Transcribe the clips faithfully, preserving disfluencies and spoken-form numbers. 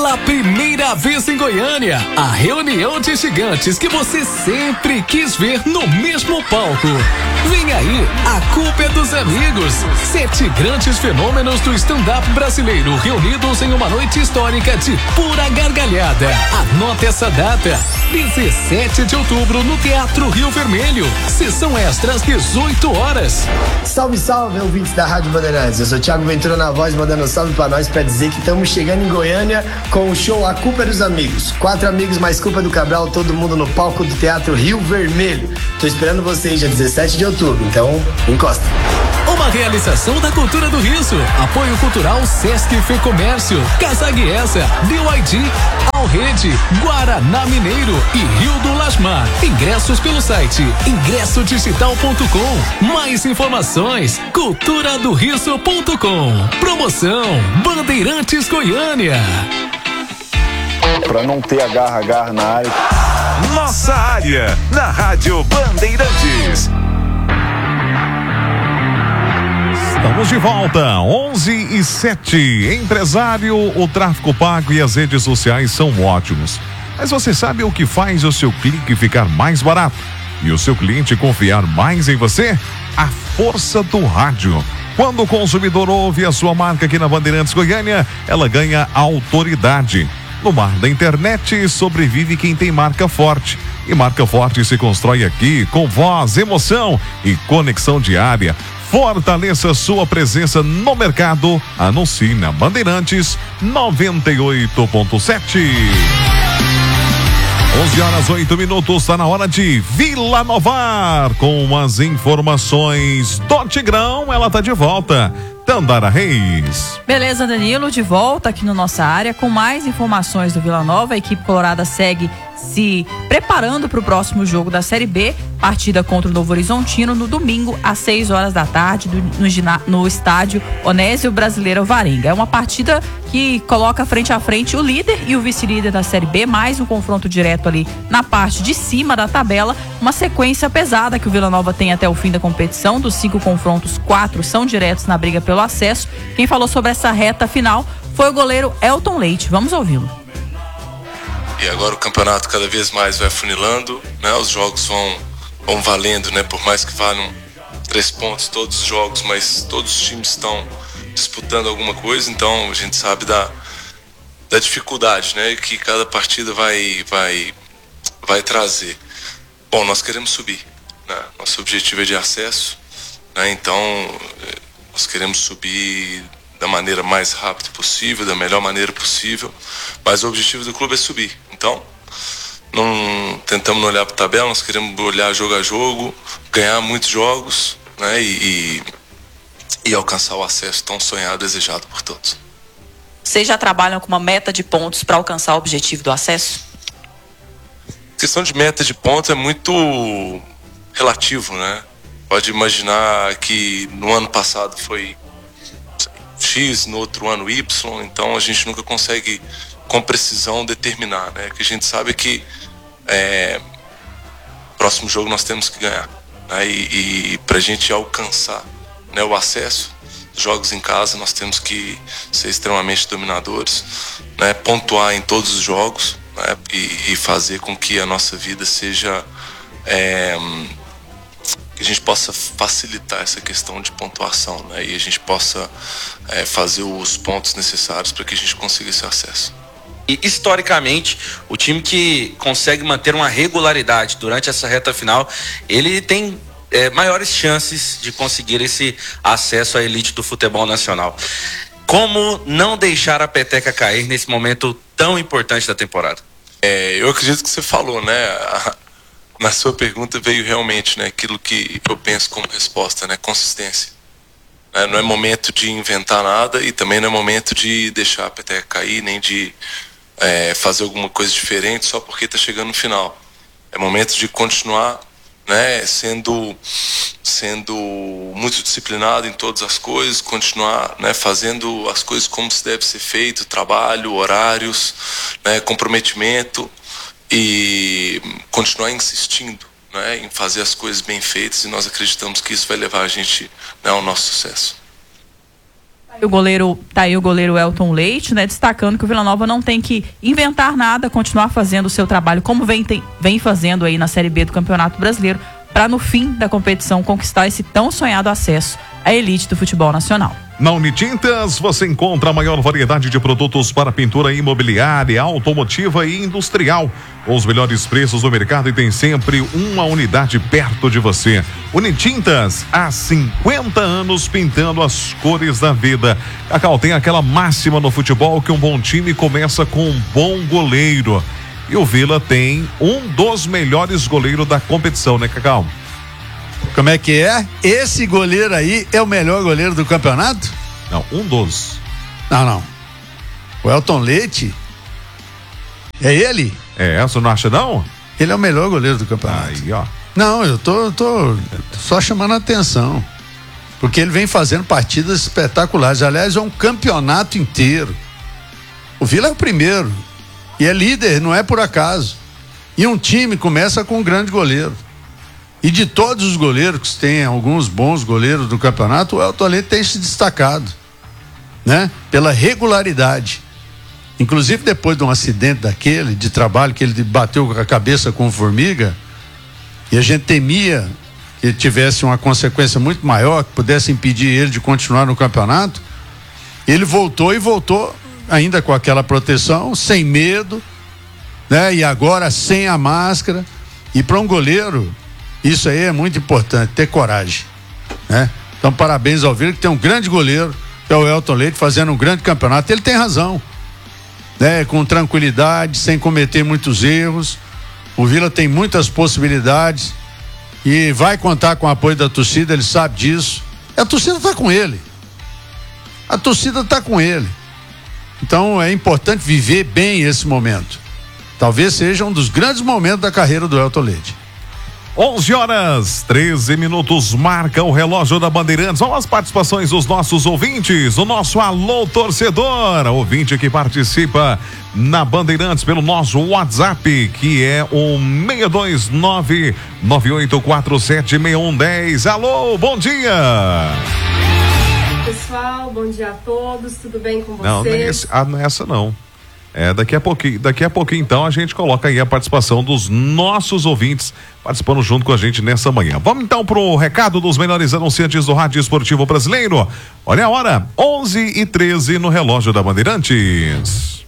Pela primeira vez em Goiânia, a reunião de gigantes que você sempre quis ver no mesmo palco. Vem aí, a culpa é dos amigos. Sete grandes fenômenos do stand-up brasileiro reunidos em uma noite histórica de pura gargalhada. Anote essa data, dezessete de outubro no Teatro Rio Vermelho. Sessão extra às dezoito horas. Salve, salve, ouvintes da Rádio Bandeirantes. Eu sou Thiago Ventura na voz, mandando um salve pra nós pra dizer que estamos chegando em Goiânia com o show A Culpa é dos Amigos. Quatro amigos mais Culpa do Cabral, todo mundo no palco do Teatro Rio Vermelho. Tô esperando vocês dia dezessete de outubro, então encosta. Uma realização da Cultura do Riso. Apoio Cultural Sesc Fê Comércio, Casa Guiesa, B Y D, Alrede, Guaraná Mineiro e Rio do Lasmar. Ingressos pelo site ingresso digital ponto com. Mais informações, cultura do riso ponto com. Promoção Bandeirantes Goiânia. Pra não ter agarra-agarra na área. Nossa área, na Rádio Bandeirantes. Estamos de volta, onze e sete. Empresário, o tráfego pago e as redes sociais são ótimos. Mas você sabe o que faz o seu clique ficar mais barato? E o seu cliente confiar mais em você? A força do rádio. Quando o consumidor ouve a sua marca aqui na Bandeirantes Goiânia, ela ganha autoridade. No mar da internet, sobrevive quem tem marca forte. E marca forte se constrói aqui com voz, emoção e conexão diária. Fortaleça sua presença no mercado. Anuncie na Bandeirantes noventa e oito ponto sete. onze horas, oito minutos, está na hora de Vila Novar. Com as informações do Tigrão, ela está de volta. Dandara Reis. Beleza, Danilo, de volta aqui no Nossa Área com mais informações do Vila Nova. A equipe colorada segue se preparando para o próximo jogo da Série B, partida contra o Novo Horizontino no domingo às seis horas da tarde do, no, no estádio Onésio Brasileiro Alvarenga. É uma partida que coloca frente a frente o líder e o vice-líder da Série B, mais um confronto direto ali na parte de cima da tabela, uma sequência pesada que o Vila Nova tem até o fim da competição. Dos cinco confrontos, quatro são diretos na briga pelo acesso. Quem falou sobre essa reta final foi o goleiro Elton Leite. Vamos ouvi-lo. E agora o campeonato cada vez mais vai afunilando, né? Os jogos vão, vão valendo, né? Por mais que valham três pontos todos os jogos, mas todos os times estão disputando alguma coisa, então a gente sabe da, da dificuldade, né? Que cada partida vai, vai, vai trazer. Bom, nós queremos subir, né? Nosso objetivo é de acesso, né? Então nós queremos subir da maneira mais rápida possível, da melhor maneira possível, mas o objetivo do clube é subir. Então, não tentamos não olhar para a tabela, nós queremos olhar jogo a jogo, ganhar muitos jogos, né, e, e alcançar o acesso tão sonhado, desejado por todos. Vocês já trabalham com uma meta de pontos para alcançar o objetivo do acesso? A questão de meta de pontos é muito relativo, né? Pode imaginar que no ano passado foi X, no outro ano Y, então a gente nunca consegue com precisão determinar, né? O que a gente sabe é que é, próximo jogo nós temos que ganhar, né? E, e para a gente alcançar, né, o acesso, jogos em casa, nós temos que ser extremamente dominadores, né? Pontuar em todos os jogos, né? e, e fazer com que a nossa vida seja é, que a gente possa facilitar essa questão de pontuação, né? E a gente possa é, fazer os pontos necessários para que a gente consiga esse acesso. E historicamente, o time que consegue manter uma regularidade durante essa reta final, ele tem é, maiores chances de conseguir esse acesso à elite do futebol nacional. Como não deixar a peteca cair nesse momento tão importante da temporada? É, eu acredito que você falou, né? A, na sua pergunta veio realmente, né, aquilo que eu penso como resposta, né? Consistência. É, não é momento de inventar nada e também não é momento de deixar a peteca cair, nem de é, fazer alguma coisa diferente só porque está chegando no final. É momento de continuar, né, sendo, sendo muito disciplinado em todas as coisas, continuar, né, fazendo as coisas como se deve ser feito, trabalho, horários, né, comprometimento, e continuar insistindo, né, em fazer as coisas bem feitas, e nós acreditamos que isso vai levar a gente, né, ao nosso sucesso. O goleiro, tá aí o goleiro Elton Leite, né? Destacando que o Vila Nova não tem que inventar nada, continuar fazendo o seu trabalho como vem, tem, vem fazendo aí na Série B do Campeonato Brasileiro, para no fim da competição conquistar esse tão sonhado acesso à elite do futebol nacional. Na Unitintas você encontra a maior variedade de produtos para pintura imobiliária, automotiva e industrial. Com os melhores preços do mercado e tem sempre uma unidade perto de você. Unitintas, há cinquenta anos pintando as cores da vida. Cacau, tem aquela máxima no futebol que um bom time começa com um bom goleiro. E o Vila tem um dos melhores goleiros da competição, né, Cacau? Como é que é? Esse goleiro aí é o melhor goleiro do campeonato? Não, um dos. Não, não. O Elton Leite é ele? É, você não acha não? Ele é o melhor goleiro do campeonato. Aí, ó. Não, eu tô, tô só chamando a atenção. Porque ele vem fazendo partidas espetaculares. Aliás, é um campeonato inteiro. O Vila é o primeiro. E é líder, não é por acaso. E um time começa com um grande goleiro. E de todos os goleiros, que tem alguns bons goleiros do campeonato, o Elton Leite tem se destacado, né? Pela regularidade. Inclusive depois de um acidente daquele, de trabalho, que ele bateu a cabeça com formiga, e a gente temia que tivesse uma consequência muito maior, que pudesse impedir ele de continuar no campeonato, ele voltou e voltou ainda com aquela proteção, sem medo, né? E agora sem a máscara. E para um goleiro, isso aí é muito importante, ter coragem, né? Então parabéns ao Vila, que tem um grande goleiro, que é o Elton Leite, fazendo um grande campeonato. Ele tem razão, né? Com tranquilidade, sem cometer muitos erros. O Vila tem muitas possibilidades e vai contar com o apoio da torcida, ele sabe disso. A torcida está com ele. A torcida está com ele. Então é importante viver bem esse momento. Talvez seja um dos grandes momentos da carreira do Elton Leite. onze horas, treze minutos, marca o relógio da Bandeirantes. Vamos às participações dos nossos ouvintes. O nosso alô torcedor, ouvinte que participa na Bandeirantes pelo nosso WhatsApp, que é o seis dois nove, nove oito quatro sete, seis um um zero. Alô, bom dia. Pessoal, bom dia a todos, tudo bem com vocês? Não, não é esse, ah, não é essa não. É, daqui a pouquinho, daqui a pouquinho então a gente coloca aí a participação dos nossos ouvintes participando junto com a gente nessa manhã. Vamos então pro recado dos melhores anunciantes do Rádio Esportivo Brasileiro. Olha a hora, onze e treze no relógio da Bandeirantes.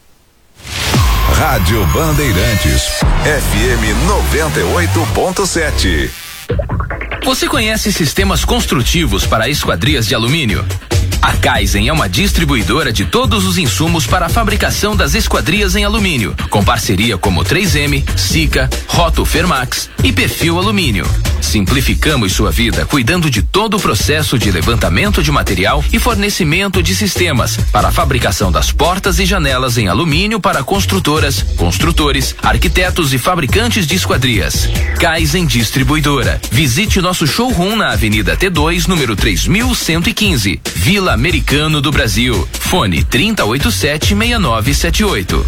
Rádio Bandeirantes, F M noventa e oito ponto sete. Você conhece sistemas construtivos para esquadrias de alumínio? A Kaizen é uma distribuidora de todos os insumos para a fabricação das esquadrias em alumínio, com parceria como três M, Sika, Roto Fermax e Perfil Alumínio. Simplificamos sua vida cuidando de todo o processo de levantamento de material e fornecimento de sistemas para a fabricação das portas e janelas em alumínio para construtoras, construtores, arquitetos e fabricantes de esquadrias. Kaizen Distribuidora. Visite nosso showroom na Avenida T dois, número três mil cento e quinze, Vila Americano do Brasil. Fone trinta e oito sete, seis nove sete oito.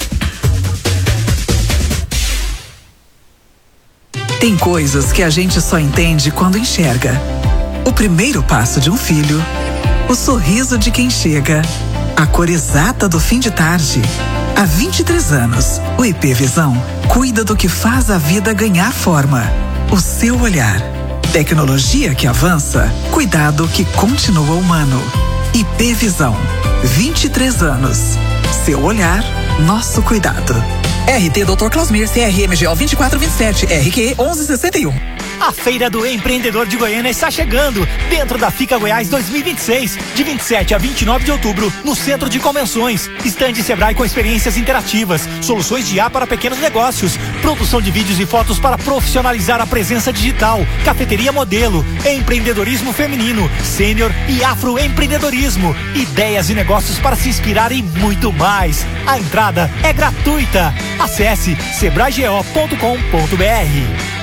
Tem coisas que a gente só entende quando enxerga. O primeiro passo de um filho, o sorriso de quem chega, a cor exata do fim de tarde. Há vinte e três anos, o I P Visão cuida do que faz a vida ganhar forma. O seu olhar. Tecnologia que avança, cuidado que continua humano. I P Visão, vinte e três anos. Seu olhar, nosso cuidado. R T doutor Clausmir, C R M G O vinte e quatro vinte e sete, R Q onze sessenta e um. A Feira do Empreendedor de Goiânia está chegando, dentro da Fica Goiás dois mil e vinte e seis, de vinte e sete a vinte e nove de outubro, no Centro de Convenções. Estande Sebrae com experiências interativas, soluções de I A para pequenos negócios, produção de vídeos e fotos para profissionalizar a presença digital, cafeteria modelo, empreendedorismo feminino, sênior e afroempreendedorismo, ideias e negócios para se inspirar e muito mais. A entrada é gratuita. Acesse sebrae g o ponto com ponto b r.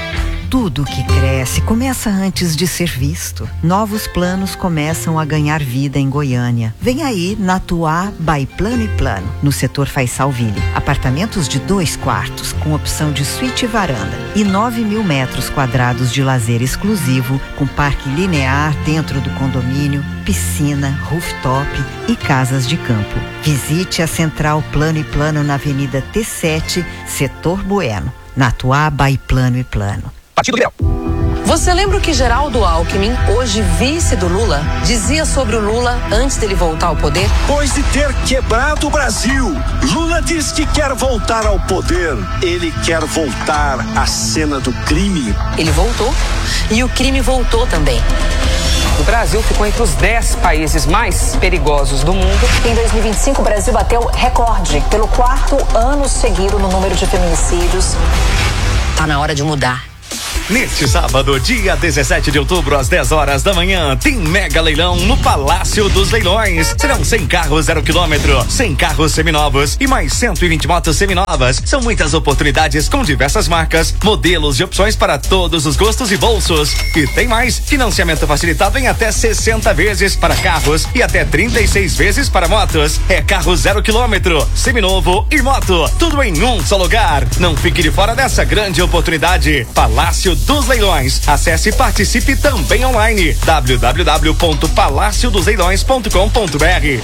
Tudo que cresce começa antes de ser visto. Novos planos começam a ganhar vida em Goiânia. Vem aí Natuá by Plano e Plano, no setor Faisalville. Apartamentos de dois quartos, com opção de suíte e varanda. E nove mil metros quadrados de lazer exclusivo, com parque linear dentro do condomínio, piscina, rooftop e casas de campo. Visite a Central Plano e Plano na Avenida T sete, setor Bueno. Natuá by Plano e Plano. Partido Liberal. Você lembra o que Geraldo Alckmin, hoje vice do Lula, dizia sobre o Lula antes dele voltar ao poder? Depois de ter quebrado o Brasil, Lula diz que quer voltar ao poder. Ele quer voltar à cena do crime. Ele voltou e o crime voltou também. O Brasil ficou entre os dez países mais perigosos do mundo. Em dois mil e vinte e cinco, o Brasil bateu recorde pelo quarto ano seguido no número de feminicídios. Tá na hora de mudar. Neste sábado, dia dezessete de outubro, às dez horas da manhã, tem mega leilão no Palácio dos Leilões. Serão cem carros zero quilômetro, cem carros seminovos e mais cento e vinte motos seminovas. São muitas oportunidades com diversas marcas, modelos e opções para todos os gostos e bolsos. E tem mais, financiamento facilitado em até sessenta vezes para carros e até trinta e seis vezes para motos. É carro zero quilômetro, seminovo e moto, tudo em um só lugar. Não fique de fora dessa grande oportunidade. Palácio dos Leilões. Acesse e participe também online. w w w ponto palácio dos leilões ponto com ponto b r.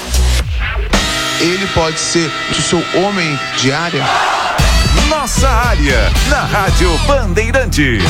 Ele pode ser o seu homem de área. Nossa área, na Rádio Bandeirantes.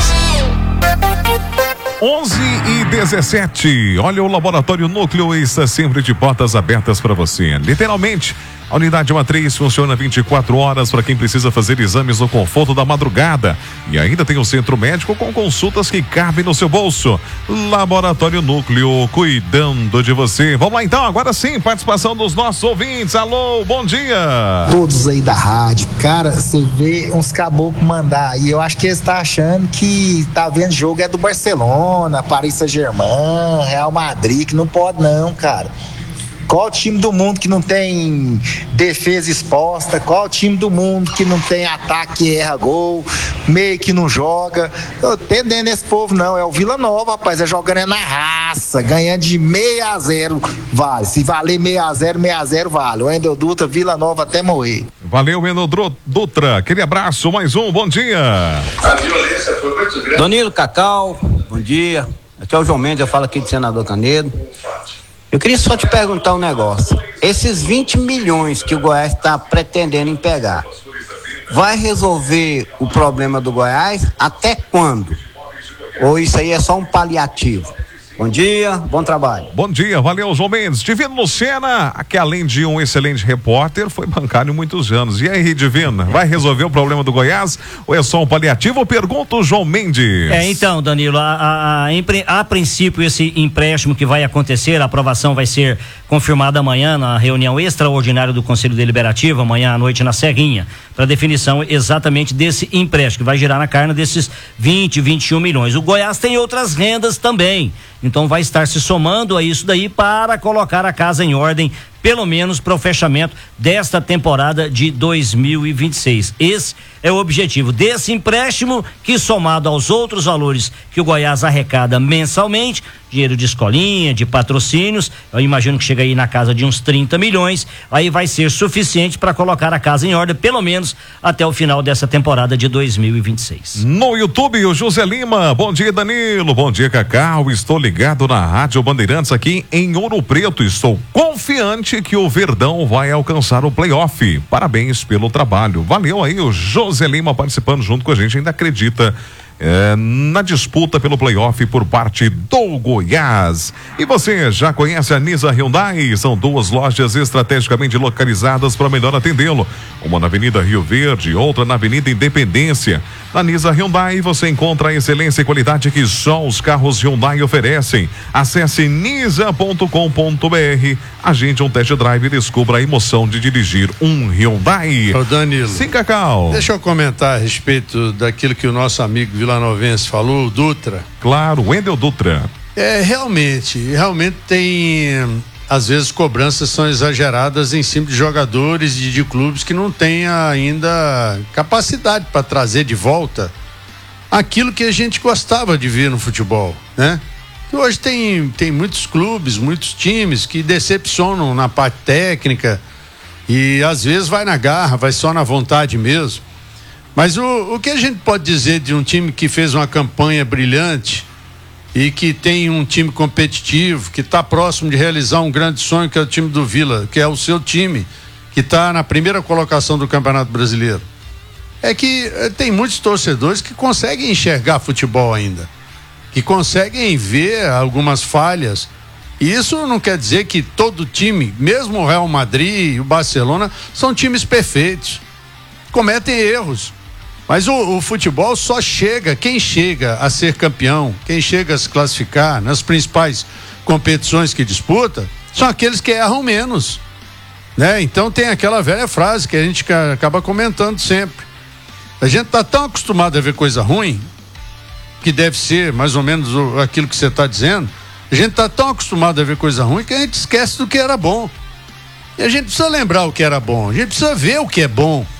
onze e dezessete. Olha, o Laboratório Núcleo está sempre de portas abertas para você. Literalmente, a unidade matriz funciona vinte e quatro horas para quem precisa fazer exames no conforto da madrugada. E ainda tem o centro médico com consultas que cabem no seu bolso. Laboratório Núcleo, cuidando de você. Vamos lá então, agora sim, participação dos nossos ouvintes. Alô, bom dia. Todos aí da rádio. Cara, você vê uns caboclos mandar. E eu acho que eles estão achando que tá vendo jogo é do Barcelona, Paris Saint-Germain, Real Madrid, que não pode não, cara. Qual time do mundo que não tem defesa exposta? Qual time do mundo que não tem ataque e erra gol? Meio que não joga? Eu tô entendendo esse povo não, é o Vila Nova, rapaz, é jogando é na raça, ganhando de seis a zero vale. Se valer seis a zero, seis a zero vale. O Wendel Dutra, Vila Nova até morrer. Valeu, Wendel Dutra, aquele abraço, mais um, bom dia. A violência foi muito grande. Danilo Cacau, bom dia. Aqui é o João Mendes, eu falo aqui de Senador Canedo. Eu queria só te perguntar um negócio. Esses vinte milhões que o Goiás está pretendendo em pegar, vai resolver o problema do Goiás até quando? Ou isso aí é só um paliativo? Bom dia, bom trabalho. Bom dia, valeu, João Mendes. Divino Lucena, que além de um excelente repórter, foi bancário muitos anos. E aí, Divino, vai resolver o problema do Goiás ou é só um paliativo? Pergunta o João Mendes. É, então, Danilo, a, a, a, a princípio esse empréstimo que vai acontecer, a aprovação vai ser confirmada amanhã na reunião extraordinária do Conselho Deliberativo, amanhã à noite na Serrinha, para definição exatamente desse empréstimo, que vai girar na carne desses vinte, vinte e um milhões. O Goiás tem outras rendas também, então vai estar se somando a isso daí para colocar a casa em ordem, pelo menos para o fechamento desta temporada de dois mil e vinte e seis. Esse é o objetivo desse empréstimo, que somado aos outros valores que o Goiás arrecada mensalmente, dinheiro de escolinha, de patrocínios, eu imagino que chega aí na casa de uns trinta milhões, aí vai ser suficiente para colocar a casa em ordem, pelo menos até o final dessa temporada de dois mil e vinte e seis. No YouTube, o José Lima, bom dia, Danilo, bom dia, Cacau, estou ligado na Rádio Bandeirantes aqui em Ouro Preto, estou confiante que o Verdão vai alcançar o playoff. Parabéns pelo trabalho. Valeu aí o José Lima participando junto com a gente, ainda acredita É, na disputa pelo playoff por parte do Goiás. E você já conhece a Nisa Hyundai? São duas lojas estrategicamente localizadas para melhor atendê-lo. Uma na Avenida Rio Verde, outra na Avenida Independência. Na Nisa Hyundai você encontra a excelência e qualidade que só os carros Hyundai oferecem. Acesse nisa ponto com ponto b r, agende um test drive e descubra a emoção de dirigir um Hyundai. Ô Danilo. Sim, Cacau. Deixa eu comentar a respeito daquilo que o nosso amigo Vila Novense falou, o Dutra. Claro, Wendel Dutra. É, realmente, realmente tem, às vezes, cobranças são exageradas em cima de jogadores e de clubes que não têm ainda capacidade para trazer de volta aquilo que a gente gostava de ver no futebol, né? E hoje tem, tem muitos clubes, muitos times que decepcionam na parte técnica e às vezes vai na garra, vai só na vontade mesmo. Mas o, o que a gente pode dizer de um time que fez uma campanha brilhante e que tem um time competitivo, que está próximo de realizar um grande sonho, que é o time do Vila, que é o seu time, que está na primeira colocação do Campeonato Brasileiro? É que eh, tem muitos torcedores que conseguem enxergar futebol ainda, que conseguem ver algumas falhas. E isso não quer dizer que todo time, mesmo o Real Madrid e o Barcelona, são times perfeitos, cometem erros. Mas o, o futebol só chega, quem chega a ser campeão, quem chega a se classificar nas principais competições que disputa, são aqueles que erram menos, né? Então tem aquela velha frase que a gente acaba comentando sempre. A gente tá tão acostumado a ver coisa ruim, que deve ser mais ou menos o, aquilo que você está dizendo. A gente tá tão acostumado a ver coisa ruim que a gente esquece do que era bom. E a gente precisa lembrar o que era bom, a gente precisa ver o que é bom.